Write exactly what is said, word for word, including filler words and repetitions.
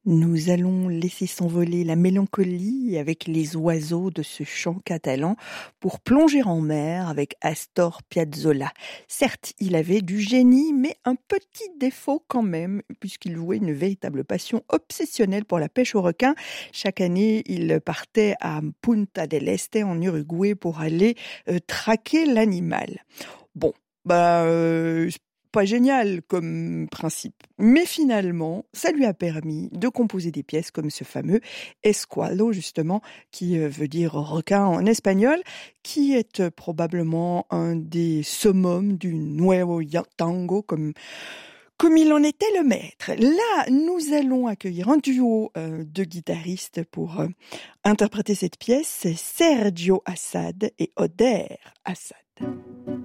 Nous allons laisser s'envoler la mélancolie avec les oiseaux de ce chant catalan pour plonger en mer avec Astor Piazzolla. Certes, il avait du génie, mais un petit défaut quand même, puisqu'il vouait une véritable passion obsessionnelle pour la pêche au requin. Chaque année, il partait à Punta del Este en Uruguay pour aller euh, traquer l'animal. Bon, bah, euh, pas génial comme principe. Mais finalement, ça lui a permis de composer des pièces comme ce fameux Escualo, justement, qui euh, veut dire requin en espagnol, qui est euh, probablement un des summums du nuevo tango, comme, comme il en était le maître. Là, nous allons accueillir un duo euh, de guitaristes pour euh, interpréter cette pièce, c'est Sergio Assad et Oder Assad.